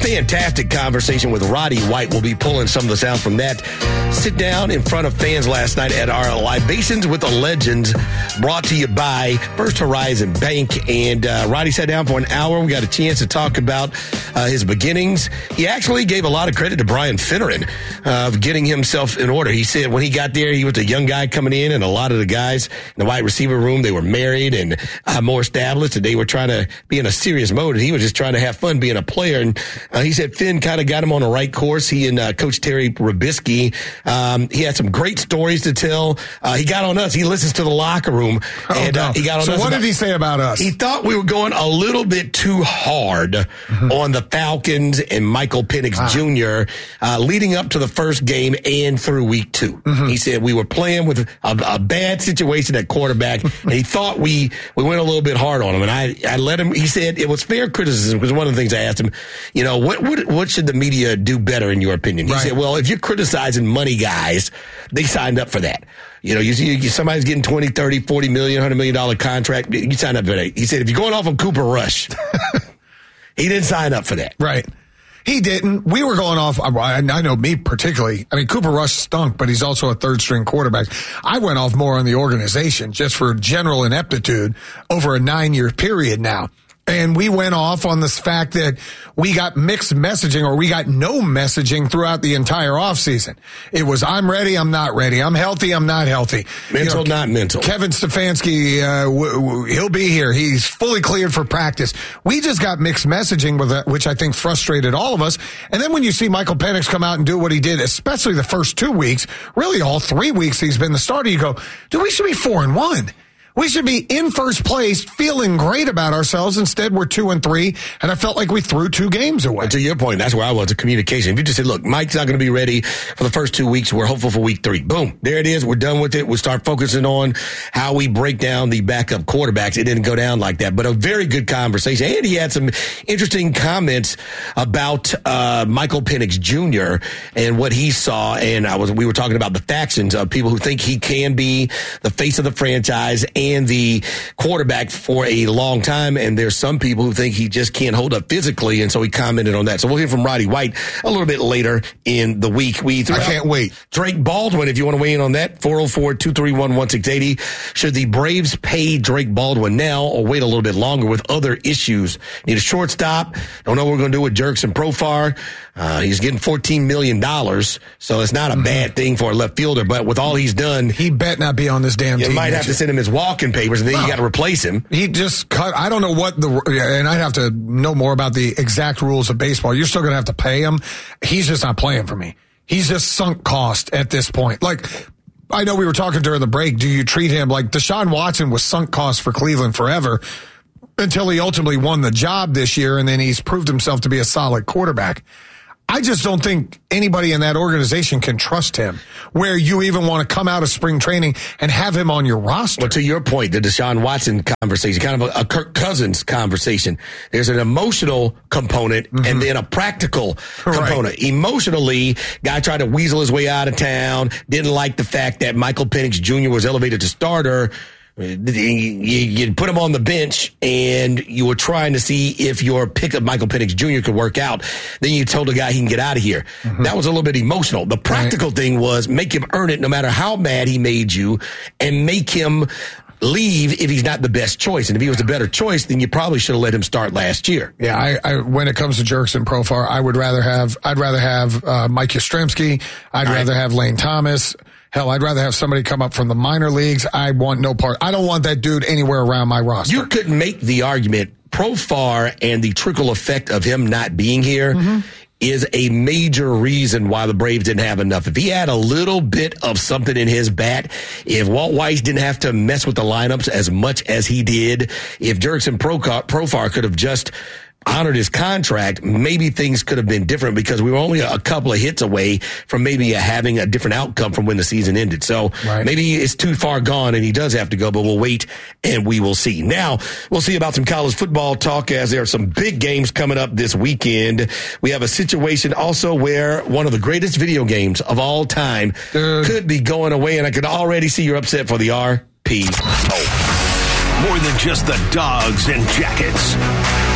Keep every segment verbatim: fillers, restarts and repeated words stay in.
fantastic conversation with Roddy White. We'll be pulling some of the sound from that. Sit down in front of fans last night at our Libations with the Legends, brought to you by First Horizon Bank. And uh, Roddy sat down for an hour. We got a chance to talk about uh, his beginnings. He actually gave a lot of credit to Brian Finneran uh, of getting himself in order. He said when he got there, he was a young guy coming in, and a lot of the guys in the wide receiver room, they were married and uh, more established, and they were trying to be in a serious mode, and he was just trying to have fun being a player. And uh, he said Finn kind of got him on the right course. He and uh, Coach Terry Rabisky, um, he had some great stories to tell. Uh, he got on us. He listens to the locker room. Oh, and no. uh, he got on so us. what about, did he say about us? He thought we were going a little bit too hard mm-hmm. on the Falcons and Michael Penix ah. Junior Uh, leading up to the first game and through week two. Mm-hmm. He said we were playing with a, a bad situation at quarterback, and he thought we, we went a little bit hard on him. And I, I let him, he said it was fair criticism, because one of the things I asked him, you know, what, what, what should the media do better in your opinion? He right. said, well, if you're criticizing money guys, they signed up for that. You know, you see you, somebody's getting twenty, thirty, forty million, one hundred million dollars contract, you sign up for that. He said, if you're going off on Cooper Rush, he didn't sign up for that. Right. He didn't. We were going off. I know me particularly. I mean, Cooper Rush stunk, but he's also a third string quarterback. I went off more on the organization just for general ineptitude over a nine year period now. And we went off on this fact that we got mixed messaging, or we got no messaging throughout the entire offseason. It was, I'm ready, I'm not ready. I'm healthy, I'm not healthy. Mental, you know, not mental. Kevin Stefanski, uh, w- w- he'll be here. He's fully cleared for practice. We just got mixed messaging, with that, which I think frustrated all of us. And then when you see Michael Penix come out and do what he did, especially the first two weeks, really all three weeks he's been the starter, you go, dude, we should be four and one. We should be in first place, feeling great about ourselves. Instead, we're two and three, and I felt like we threw two games away. And to your point, that's where I was, the communication. If you just said, look, Mike's not going to be ready for the first two weeks, we're hopeful for week three. Boom. There it is. We're done with it. We'll start focusing on how we break down the backup quarterbacks. It didn't go down like that, but a very good conversation. And he had some interesting comments about uh Michael Penix Junior and what he saw. And I was we were talking about the factions of people who think he can be the face of the franchise and the quarterback for a long time, and there's some people who think he just can't hold up physically, and so he commented on that. So we'll hear from Roddy White a little bit later in the week. We I can't wait. Drake Baldwin, if you want to weigh in on that, four oh four, two three one, one six eight zero. Should the Braves pay Drake Baldwin now or wait a little bit longer with other issues? Need a shortstop. Don't know what we're going to do with Jerks and Profar. Uh, he's getting fourteen million dollars, so it's not a mm-hmm. bad thing for a left fielder, but with all he's done, he bet not be on this damn you team. You might have to send him his walking papers, and then wow. you got to replace him. He just cut. I don't know what the, and I'd have to know more about the exact rules of baseball. You're still going to have to pay him. He's just not playing for me. He's just sunk cost at this point. Like, I know we were talking during the break. Do you treat him like Deshaun Watson was sunk cost for Cleveland forever until he ultimately won the job this year, and then he's proved himself to be a solid quarterback. I just don't think anybody in that organization can trust him, where you even want to come out of spring training and have him on your roster. Well, to your point, the Deshaun Watson conversation, kind of a, a Kirk Cousins conversation. There's an emotional component mm-hmm. and then a practical component. Right. Emotionally, guy tried to weasel his way out of town, didn't like the fact that Michael Penix Junior was elevated to starter. You, you put him on the bench, and you were trying to see if your pick of Michael Penix Junior could work out. Then you told the guy he can get out of here. Mm-hmm. That was a little bit emotional. The practical right. thing was make him earn it no matter how mad he made you, and make him leave if he's not the best choice. And if he was a better choice, then you probably should have let him start last year. Yeah, I, I when it comes to Jerks and Profar, I would rather have I'd rather have uh, Mike Yastrzemski. I'd All rather right. have Lane Thomas. Hell, I'd rather have somebody come up from the minor leagues. I want no part. I don't want that dude anywhere around my roster. You could make the argument Profar and the trickle effect of him not being here mm-hmm. is a major reason why the Braves didn't have enough. If he had a little bit of something in his bat, if Walt Weiss didn't have to mess with the lineups as much as he did, if Jurickson Profar could have just honored his contract, maybe things could have been different, because we were only a couple of hits away from maybe having a different outcome from when the season ended. So right. maybe it's too far gone and he does have to go, but we'll wait and we will see. Now, we'll see about some college football talk, as there are some big games coming up this weekend. We have a situation also where one of the greatest video games of all time Dude. could be going away, and I could already see you're upset for the R P O. More than just the dogs and jackets.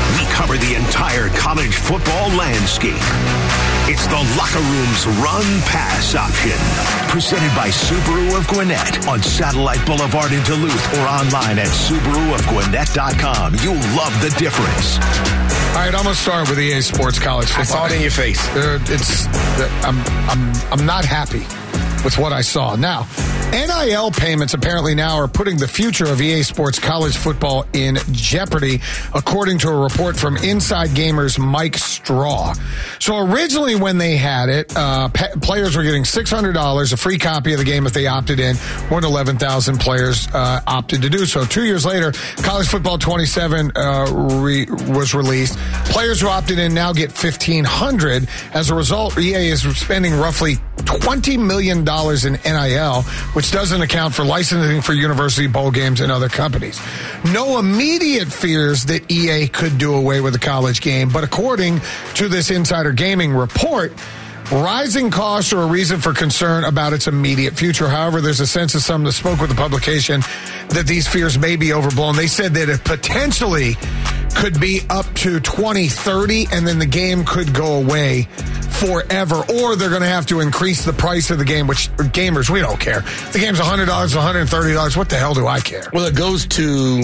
We cover the entire college football landscape. It's the Locker Room's Run Pass option. Presented by Subaru of Gwinnett on Satellite Boulevard in Duluth or online at Subaru of Gwinnett dot com. You'll love the difference. All right, I'm going to start with E A Sports College Football. I saw it in your face. Uh, it's I'm I'm I'm not happy with what I saw. Now, N I L payments apparently now are putting the future of E A Sports College Football in jeopardy, according to a report from Inside Gamer's Mike Straw. So originally when they had it, uh, pe- players were getting six hundred dollars, a free copy of the game if they opted in. More than eleven thousand players uh, opted to do so. Two years later, College Football twenty-seven uh, re- was released. Players who opted in now get fifteen hundred dollars. As a result, E A is spending roughly twenty million dollars in N I L, which doesn't account for licensing for university bowl games and other companies. No immediate fears that E A could do away with the college game, but according to this Insider Gaming report, rising costs are a reason for concern about its immediate future. However, there's a sense of some that spoke with the publication that these fears may be overblown. They said that it potentially could be up to twenty thirty, and then the game could go away forever, or they're going to have to increase the price of the game, which gamers, we don't care. The game's one hundred dollars, one hundred thirty dollars. What the hell do I care? Well, it goes to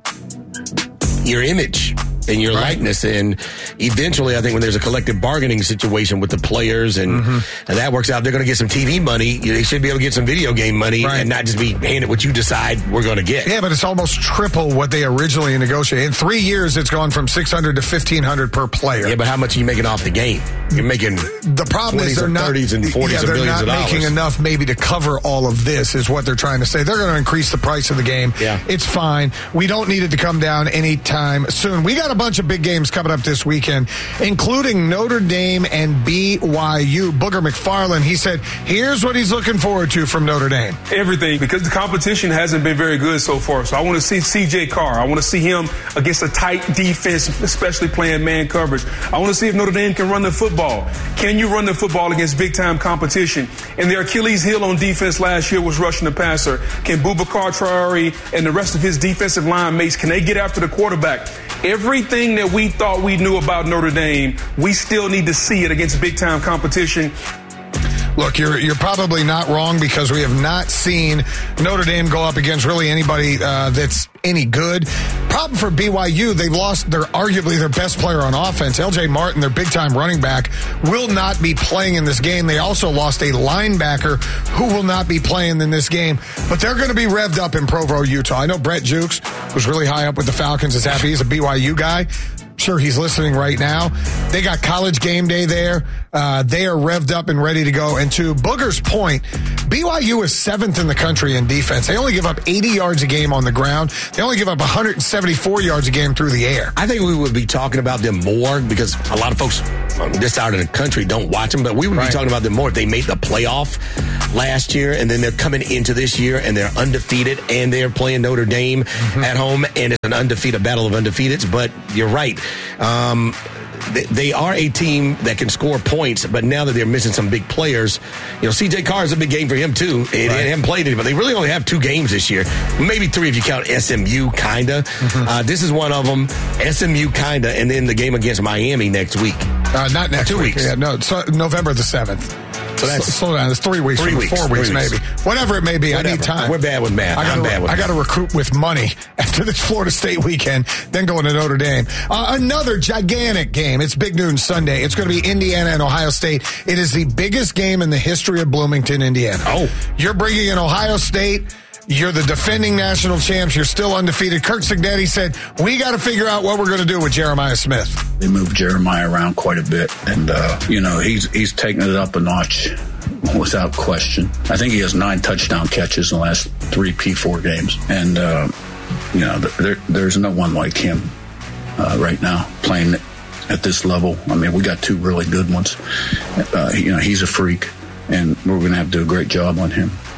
your image and your right. likeness. And eventually, I think when there's a collective bargaining situation with the players and, mm-hmm. and that works out, they're going to get some T V money. They should be able to get some video game money right. and not just be handed what you decide we're going to get. Yeah, but it's almost triple what they originally negotiated. In three years, it's gone from six hundred to fifteen hundred per player. Yeah, but how much are you making off the game? You're making the problem is they're not thirties and forties yeah, of millions they're of not dollars. making enough maybe to cover all of this is what they're trying to say. They're going to increase the price of the game. Yeah. It's fine. We don't need it to come down anytime soon. We got a bunch of big games coming up this weekend, including Notre Dame and B Y U. Booger McFarland, he said, here's what he's looking forward to from Notre Dame. Everything, because the competition hasn't been very good so far. So I want to see C J Carr. I want to see him against a tight defense, especially playing man coverage. I want to see if Notre Dame can run the football. Can you run the football against big-time competition? And their Achilles heel on defense last year was rushing the passer. Can Boubacar Traore and the rest of his defensive line mates, can they get after the quarterback? Everything that we thought we knew about Notre Dame, we still need to see it against big-time competition. Look, you're you're probably not wrong because we have not seen Notre Dame go up against really anybody uh, that's any good. Problem for B Y U, they've lost their arguably their best player on offense. L J Martin, their big-time running back, will not be playing in this game. They also lost a linebacker who will not be playing in this game. But they're going to be revved up in Provo, Utah. I know Brett Jukes was really high up with the Falcons, is happy he's a B Y U guy. Sure, he's listening right now. They got College Game Day there. Uh, they are revved up and ready to go. And to Booger's point, B Y U is seventh in the country in defense. They only give up eighty yards a game on the ground. They only give up one hundred seventy-four yards a game through the air. I think we would be talking about them more because a lot of folks on this side of the country don't watch them, but we would right. be talking about them more if they made the playoff last year, and then they're coming into this year and they're undefeated and they're playing Notre Dame mm-hmm. at home, and it's an undefeated battle of undefeateds. But you're right. Um, they, they are a team that can score points, but now that they're missing some big players, you know, C J Carr is a big game for him too. They right. haven't played it, but they really only have two games this year. Maybe three if you count S M U, kinda. Mm-hmm. Uh, this is one of them. S M U, kinda, and then the game against Miami next week. Uh, not next two week. weeks. Yeah, no, so November the seventh. So that's S- slow down. It's three weeks. Three weeks. Four weeks, three weeks, maybe. Whatever it may be. Whatever. I need time. We're bad with math. I gotta, I'm bad with I math. got to recruit with money after this Florida State weekend, then going to Notre Dame. Uh, another gigantic game. It's Big Noon Sunday. It's going to be Indiana and Ohio State. It is the biggest game in the history of Bloomington, Indiana. Oh. You're bringing in Ohio State. You're the defending national champs. You're still undefeated. Kurt Cignetti said, we got to figure out what we're going to do with Jeremiah Smith. They moved Jeremiah around quite a bit, and, uh, you know, he's he's taken it up a notch without question. I think he has nine touchdown catches in the last three P four games, and, uh, you know, there, there's no one like him uh, right now playing at this level. I mean, we got two really good ones. Uh, you know, he's a freak, and we're going to have to do a great job on him.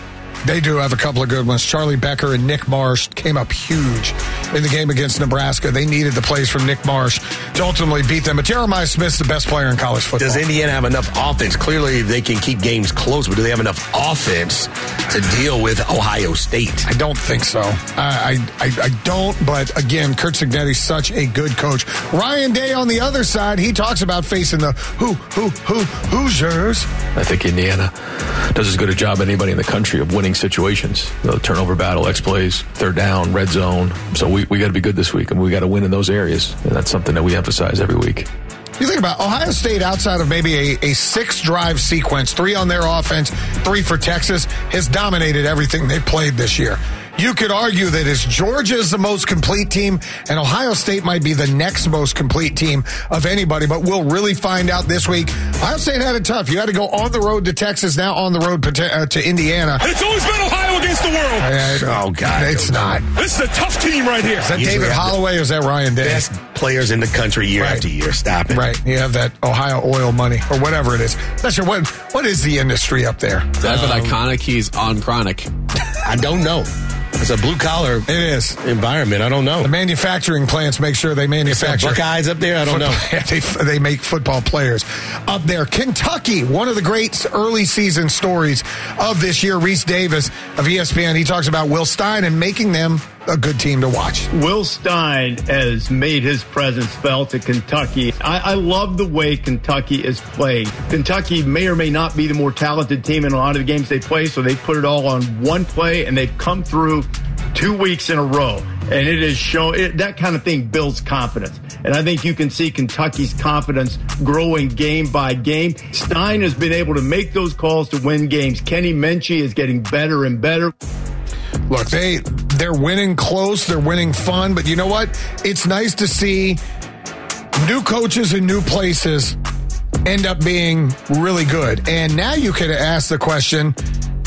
They do have a couple of good ones. Charlie Becker and Nick Marsh came up huge in the game against Nebraska. They needed the plays from Nick Marsh to ultimately beat them. But Jeremiah Smith's the best player in college football. Does Indiana have enough offense? Clearly, they can keep games close, but do they have enough offense to deal with Ohio State? I don't think so. I I, I don't, but again, Curt Cignetti's such a good coach. Ryan Day on the other side, he talks about facing the who, who, who, Hoosiers. I think Indiana does as good a job as anybody in the country of winning situations. The turnover battle, X plays, third down, red zone. So we, we got to be good this week, and we got to win in those areas. And that's something that we emphasize every week. You think about Ohio State outside of maybe a, a six-drive sequence, three on their offense, three for Texas, has dominated everything they've played this year. You could argue that as Georgia is the most complete team, and Ohio State might be the next most complete team of anybody, but we'll really find out this week. Ohio State had it tough. You had to go on the road to Texas, now on the road to, to Indiana. And it's always been Ohio against the world. Uh, oh, God. It's not. This is a tough team right here. Is that Usually David Holloway or is that Ryan Day? Best players in the country year Right. after year. Stop it. Right. You have that Ohio oil money or whatever it is. Not sure. What, what is the industry up there? That um, iconic. He's on chronic. I don't know. It's a blue-collar It is. environment. I don't know. The manufacturing plants make sure they manufacture. Buckeyes up there? I don't football. know. they, they make football players up there. Kentucky, one of the great early season stories of this year. Reese Davis of E S P N, he talks about Will Stein and making them a good team to watch. Will Stein has made his presence felt at Kentucky. I, I love the way Kentucky is played. Kentucky may or may not be the more talented team in a lot of the games they play, so they put it all on one play, and they've come through two weeks in a row. And it is shown it, that kind of thing builds confidence. And I think you can see Kentucky's confidence growing game by game. Stein has been able to make those calls to win games. Kenny Minchie is getting better and better. Look, they, they're winning close. They're winning fun. But you know what? It's nice to see new coaches in new places end up being really good. And now you could ask the question,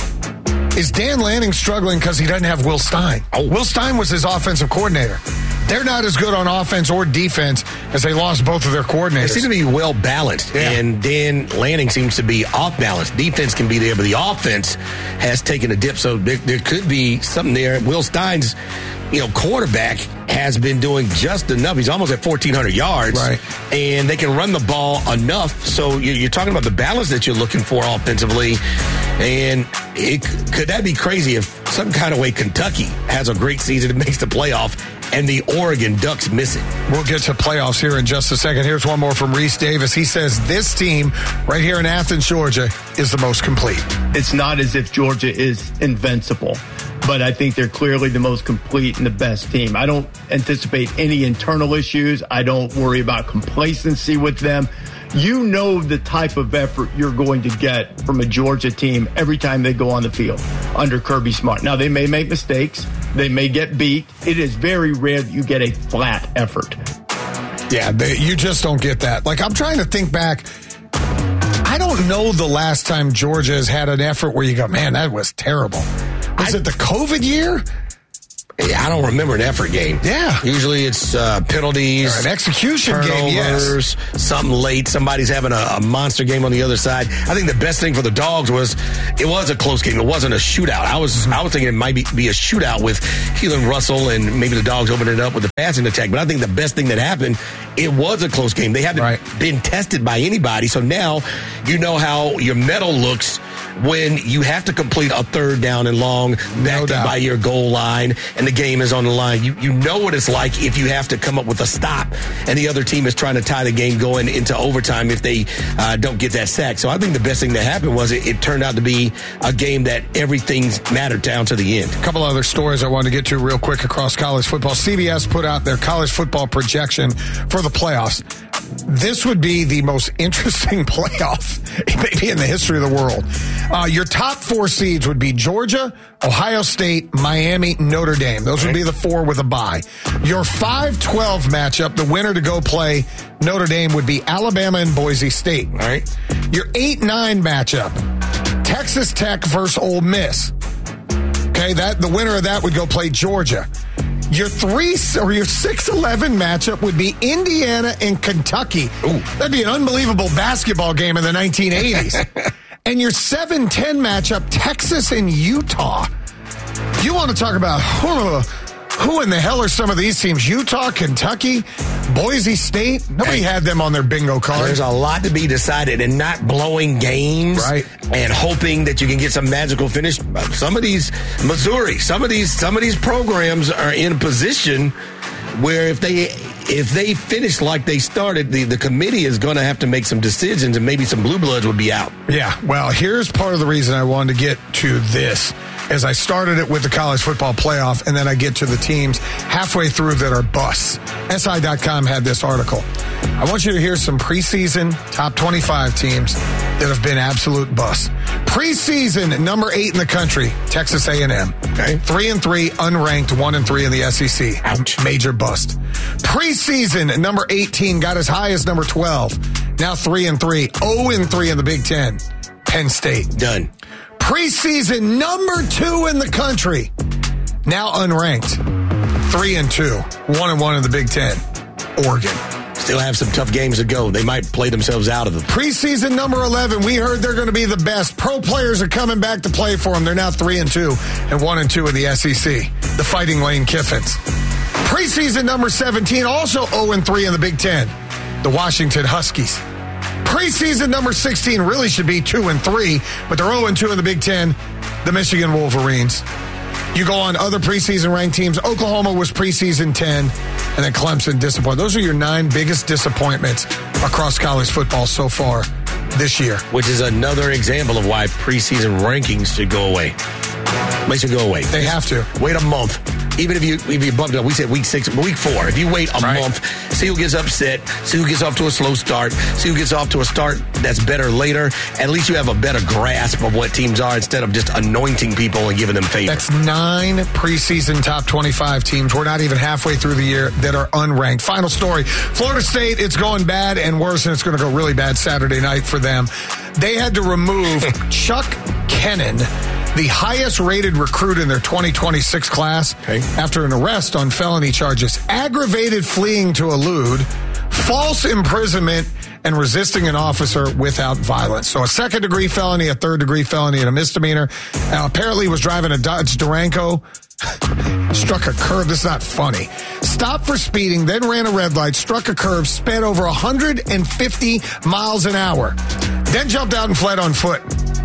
is Dan Lanning struggling because he doesn't have Will Stein? Oh. Will Stein was his offensive coordinator. They're not as good on offense or defense as they lost both of their coordinators. They seem to be well balanced, yeah. and Dan Lanning seems to be off balance. Defense can be there, but the offense has taken a dip, so there, there could be something there. Will Stein's, you know, quarterback has been doing just enough. He's almost at fourteen hundred yards, right? And they can run the ball enough. So you're talking about the balance that you're looking for offensively, and it, could that be crazy if some kind of way Kentucky has a great season and makes the playoff, and the Oregon Ducks miss it? We'll get to playoffs here in just a second. Here's one more from Reese Davis. He says this team right here in Athens, Georgia, is the most complete. It's not as if Georgia is invincible, but I think they're clearly the most complete and the best team. I don't anticipate any internal issues. I don't worry about complacency with them. You know the type of effort you're going to get from a Georgia team every time they go on the field under Kirby Smart. Now, they may make mistakes. They may get beat. It is very rare that you get a flat effort. Yeah, they, you just don't get that. Like, I'm trying to think back. I don't know the last time Georgia has had an effort where you go, man, that was terrible. Was I, it the COVID year? I don't remember an effort game. Yeah. Usually it's uh, penalties. Or an execution turnovers, game, yes. Something late. Somebody's having a, a monster game on the other side. I think the best thing for the Dogs was it was a close game. It wasn't a shootout. I was mm-hmm. I was thinking it might be, be a shootout with Keelan Russell and maybe the Dogs opening it up with the passing attack. But I think the best thing that happened, it was a close game. They haven't right. been tested by anybody. So now you know how your medal looks when you have to complete a third down and long backed up by your goal line and the game is on the line. You you know what it's like if you have to come up with a stop and the other team is trying to tie the game going into overtime if they uh, don't get that sack. So I think the best thing that happened was it, it turned out to be a game that everything mattered down to the end. A couple other stories I wanted to get to real quick across college football. C B S put out their college football projection for the playoffs. This would be the most interesting playoff maybe in the history of the world. Uh, your top four seeds would be Georgia, Ohio State, Miami, Notre Dame. Those would be the four with a bye. Your five twelve matchup, the winner to go play Notre Dame would be Alabama and Boise State. All right. Your eight nine matchup, Texas Tech versus Ole Miss. Okay, that the winner of that would go play Georgia. Your three or your six eleven matchup would be Indiana and Kentucky. Ooh. That'd be an unbelievable basketball game in the nineteen eighties. And your seven ten matchup, Texas and Utah. You want to talk about who, who in the hell are some of these teams? Utah, Kentucky, Boise State. Nobody hey, had them on their bingo card. There's a lot to be decided, and not blowing games right. and hoping that you can get some magical finish. Some of these, Missouri, some of these, some of these programs are in a position where if they if they finish like they started, the, the committee is going to have to make some decisions, and maybe some blue bloods would be out. Yeah, well, here's part of the reason I wanted to get to this. As I started it with the college football playoff, and then I get to the teams halfway through that are busts. S I dot com had this article. I want you to hear some preseason top twenty-five teams that have been absolute busts. Preseason number eight in the country, Texas A and M. Okay, three and three, unranked, one and three in the S E C. Ouch, major bust. Preseason number eighteen got as high as number twelve. Now three and three, zero and three in the Big Ten. Penn State done. Preseason number two in the country, now unranked, three and two, one and one in the Big Ten, Oregon. Still have some tough games to go. They might play themselves out of them. Preseason number eleven, we heard they're going to be the best. Pro players are coming back to play for them. They're now three and two and one and two in the S E C. The Fighting Lane Kiffins. Preseason number seventeen, also zero and three in the Big Ten, the Washington Huskies. Preseason number sixteen really should be two and three, but they're zero and two in the Big Ten, the Michigan Wolverines. You go on other preseason ranked teams. Oklahoma was preseason ten, and then Clemson disappointed. Those are your nine biggest disappointments across college football so far this year. Which is another example of why preseason rankings should go away. They should go away. They have to. Wait a month. Even if you if you bumped it up, we said week six, week four. If you wait a right. month, see who gets upset, see who gets off to a slow start, see who gets off to a start that's better later. At least you have a better grasp of what teams are instead of just anointing people and giving them favor. That's nine preseason top twenty-five teams. We're not even halfway through the year that are unranked. Final story. Florida State, it's going bad and worse, and it's going to go really bad Saturday night for them. They had to remove Chuck Kennan, the highest rated recruit in their twenty twenty-six class, okay, after an arrest on felony charges, aggravated fleeing to elude, false imprisonment, and resisting an officer without violence. So a second degree felony, a third degree felony, and a misdemeanor. Now, apparently he was driving a Dodge Durango, struck a curb. This is not funny. Stopped for speeding, then ran a red light, struck a curb, sped over one hundred fifty miles an hour, then jumped out and fled on foot.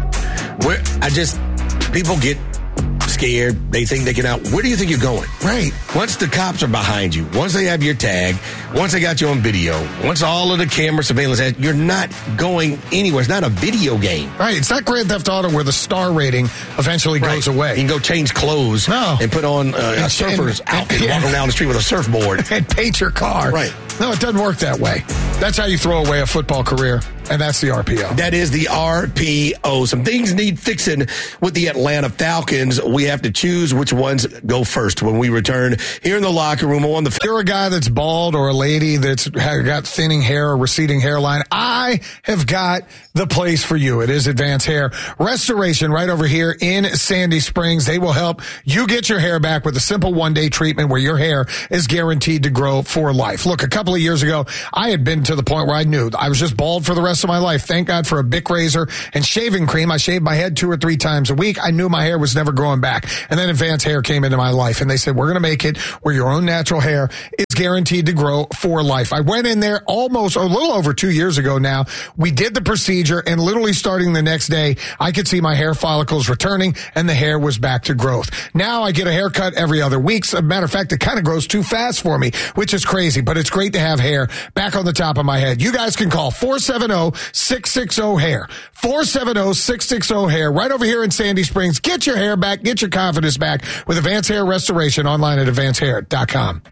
Where, I just... People get scared. They think they can out. Where do you think you're going? Right. Once the cops are behind you, once they have your tag, once they got you on video, once all of the camera surveillance has, you're not going anywhere. It's not a video game. Right. It's not Grand Theft Auto where the star rating eventually right. goes away. You can go change clothes no. and put on uh, a surfer's and, outfit and, and walk down the street with a surfboard. And paint your car. Right. No, it doesn't work that way. That's how you throw away a football career, and that's the R P O. That is the R P O. Some things need fixing with the Atlanta Falcons. We have to choose which ones go first when we return here in the locker room on the... If you're a guy that's bald or a lady that's got thinning hair or receding hairline, I have got the place for you. It is Advanced Hair Restoration right over here in Sandy Springs. They will help you get your hair back with a simple one-day treatment where your hair is guaranteed to grow for life. Look, a couple of years ago, I had been to the point where I knew I was just bald for the rest of my life. Thank God for a Bic razor and shaving cream. I shaved my head two or three times a week. I knew my hair was never growing back. And then Advanced Hair came into my life, and they said, we're going to make it where your own natural hair is guaranteed to grow for life. I went in there almost a little over two years ago now. We did the procedure, and literally starting the next day, I could see my hair follicles returning, and the hair was back to growth. Now I get a haircut every other week. As a matter of fact, it kind of grows too fast for me, which is crazy, but it's great to have hair back on the top of my head. You guys can call four seven zero, six six zero, hair. four seven zero, six six zero, hair. Right over here in Sandy Springs. Get your hair back. Get your confidence back with Advanced Hair Restoration online at advanced hair dot com.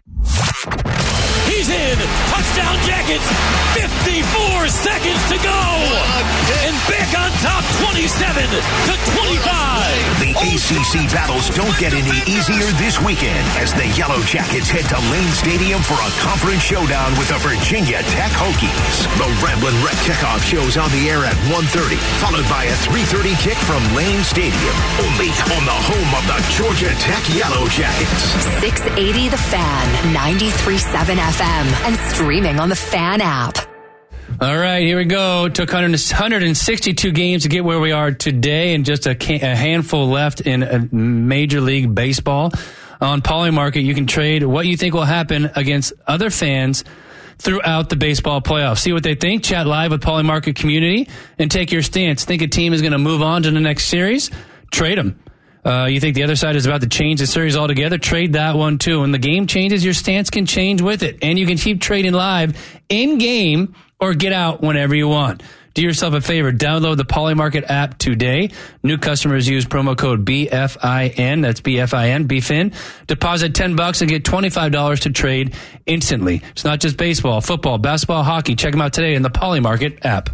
He's in. Touchdown Jackets. fifty-four seconds to go. And back on top twenty-seven to twenty-five. The A C C battles don't get any easier this weekend as the Yellow Jackets head to Lane Stadium for a conference showdown with the Virginia Tech Hokies. The Ramblin' Wreck kickoff shows on the air at one thirty, followed by a three thirty kick from Lane Stadium. Only on the home of the Georgia Tech Yellow Jackets. six eighty The Fan, ninety-three point seven F M, and streaming on the Fan app. All right, here we go. Took one hundred sixty-two games to get where we are today, and just a, a handful left in a Major League Baseball. On Polymarket, you can trade what you think will happen against other fans throughout the baseball playoffs. See what they think. Chat live with Polymarket community and take your stance. Think a team is going to move on to the next series? Trade them. Uh, you think the other side is about to change the series altogether? Trade that one too. When the game changes, your stance can change with it. And you can keep trading live in-game or get out whenever you want. Do yourself a favor. Download the Polymarket app today. New customers use promo code B F I N. That's B F I N, B F I N. Deposit ten bucks and get twenty-five dollars to trade instantly. It's not just baseball, football, basketball, hockey. Check them out today in the Polymarket app.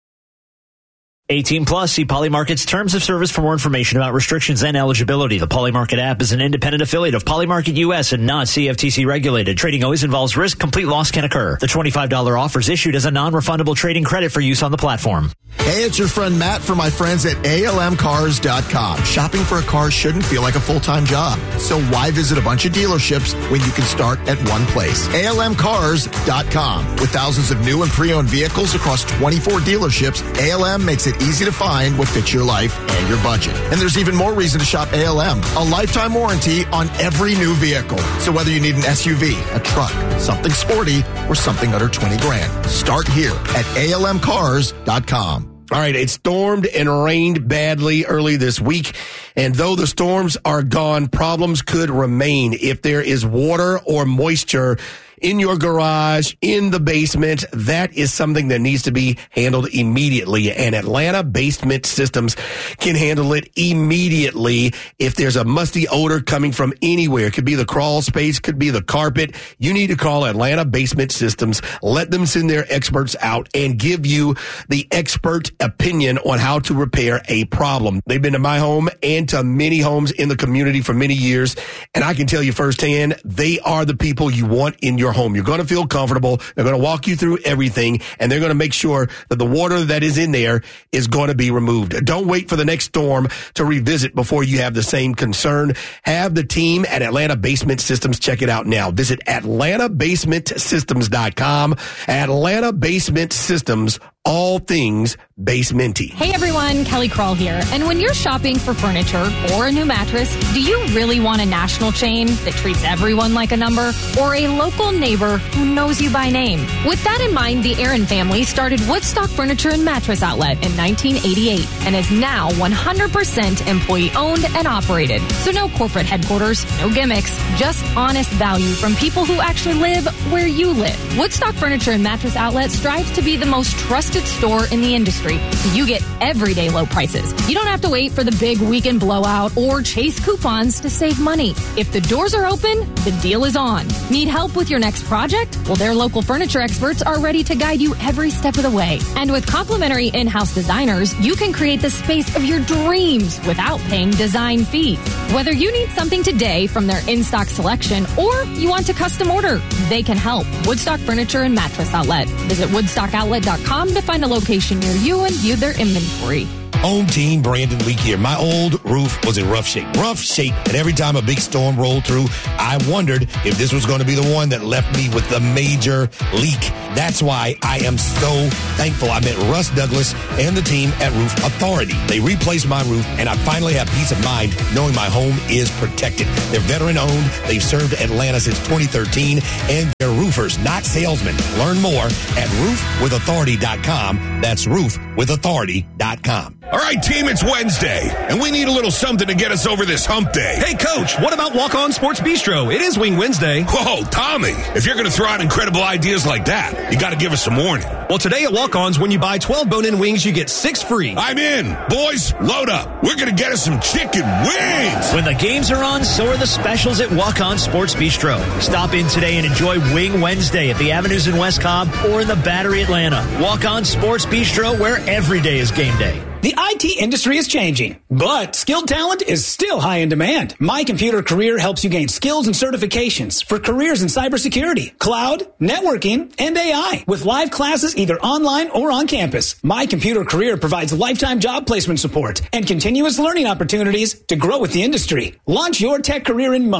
eighteen plus, see Polymarket's terms of service for more information about restrictions and eligibility. The Polymarket app is an independent affiliate of Polymarket U S and not C F T C regulated. Trading always involves risk. Complete loss can occur. The twenty-five dollars offer is issued as a non-refundable trading credit for use on the platform. Hey, it's your friend Matt from my friends at A L M cars dot com. Shopping for a car shouldn't feel like a full-time job. So why visit a bunch of dealerships when you can start at one place? A L M cars dot com. With thousands of new and pre-owned vehicles across twenty-four dealerships, A L M makes it easy to find what fits your life and your budget. And there's even more reason to shop A L M. A lifetime warranty on every new vehicle. So whether you need an S U V, a truck, something sporty, or something under twenty grand, start here at A L M cars dot com. All right, it stormed and rained badly early this week, and though the storms are gone, problems could remain if there is water or moisture in your garage, in the basement. That is something that needs to be handled immediately, and Atlanta Basement Systems can handle it immediately. If there's a musty odor coming from anywhere, it could be the crawl space, could be the carpet, you need to call Atlanta Basement Systems. Let them send their experts out and give you the expert opinion on how to repair a problem. They've been to my home and to many homes in the community for many years, and I can tell you firsthand, they are the people you want in your home. You're going to feel comfortable. They're going to walk you through everything, and they're going to make sure that the water that is in there is going to be removed. Don't wait for the next storm to revisit before you have the same concern. Have the team at Atlanta Basement Systems check it out now. Visit Atlanta Basement Systems dot com. Atlanta Basement Systems, all things basementy. Hey everyone, Kelly Kroll here. And when you're shopping for furniture or a new mattress, do you really want a national chain that treats everyone like a number, or a local neighbor who knows you by name? With that in mind, the Aaron family started Woodstock Furniture and Mattress Outlet in nineteen eighty-eight and is now one hundred percent employee owned and operated. So no corporate headquarters, no gimmicks, just honest value from people who actually live where you live. Woodstock Furniture and Mattress Outlet strives to be the most trusted store in the industry, so you get everyday low prices. You don't have to wait for the big weekend blowout or chase coupons to save money. If the doors are open, the deal is on. Need help with your next project? Well, their local furniture experts are ready to guide you every step of the way. And with complimentary in-house designers, you can create the space of your dreams without paying design fees. Whether you need something today from their in-stock selection or you want to custom order, they can help. Woodstock Furniture and Mattress Outlet. Visit woodstock outlet dot com to find a location near you and view their inventory. Home team, Brandon Leak here. My old roof was in rough shape. Rough shape. And every time a big storm rolled through, I wondered if this was going to be the one that left me with the major leak. That's why I am so thankful I met Russ Douglas and the team at Roof Authority. They replaced my roof, and I finally have peace of mind knowing my home is protected. They're veteran-owned. They've served Atlanta since twenty thirteen, and they're roofers, not salesmen. Learn more at roof with authority dot com. That's roof with authority dot com. All right, team, it's Wednesday, and we need a little something to get us over this hump day. Hey, Coach, what about Walk On Sports Bistro? It is Wing Wednesday. Whoa, Tommy, if you're going to throw out incredible ideas like that, you got to give us some warning. Well, today at Walk On's, when you buy twelve bone-in wings, you get six free. I'm in. Boys, load up. We're going to get us some chicken wings. When the games are on, so are the specials at Walk On Sports Bistro. Stop in today and enjoy Wing Wednesday at the Avenues in West Cobb or in the Battery, Atlanta. Walk On Sports Bistro, where every day is game day. The I T industry is changing, but skilled talent is still high in demand. My Computer Career helps you gain skills and certifications for careers in cybersecurity, cloud, networking, and A I with live classes either online or on campus. My Computer Career provides lifetime job placement support and continuous learning opportunities to grow with the industry. Launch your tech career in months.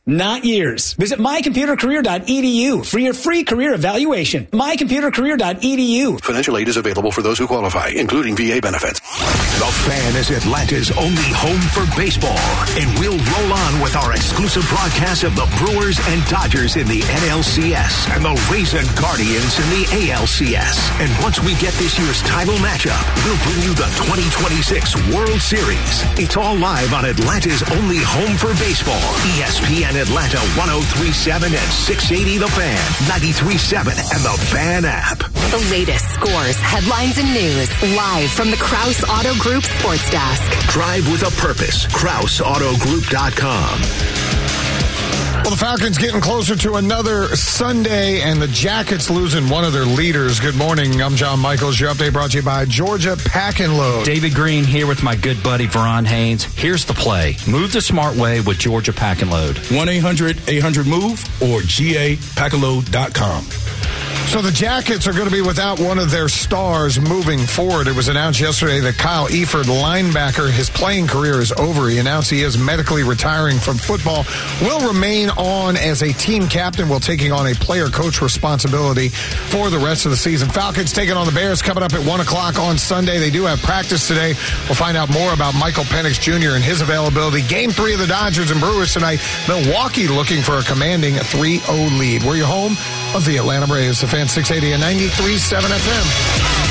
not years. Visit my computer career dot e d u for your free career evaluation. my computer career dot e d u. Financial aid is available for those who qualify, including V A benefits. The Fan is Atlanta's only home for baseball, and we'll roll on with our exclusive broadcast of the Brewers and Dodgers in the N L C S and the Rays and Guardians in the A L C S. And once we get this year's title matchup, we'll bring you the twenty twenty-six World Series. It's all live on Atlanta's only home for baseball. E S P N Atlanta one oh three point seven and six eighty The Fan, ninety-three point seven, and the Fan app. The latest scores, headlines, and news live from the Krause Auto Group Sports Desk. Drive with a purpose. Krause Auto Group dot com. Well, the Falcons getting closer to another Sunday, and the Jackets losing one of their leaders. Good morning. I'm John Michaels. Your update brought to you by Georgia Pack and Load. David Green here with my good buddy, Veron Haynes. Here's the play. Move the smart way with Georgia Pack and Load. one eight hundred eight hundred move or G A pack and load dot com. So the Jackets are going to be without one of their stars moving forward. It was announced yesterday that Kyle Eford, linebacker, his playing career is over. He announced he is medically retiring from football. Will remain on as a team captain while taking on a player-coach responsibility for the rest of the season. Falcons taking on the Bears coming up at one o'clock on Sunday. They do have practice today. We'll find out more about Michael Penix Junior and his availability. Game three of the Dodgers and Brewers tonight. Milwaukee looking for a commanding three oh lead. We're your home of the Atlanta Braves. The Fan six eighty and ninety-three point seven F M.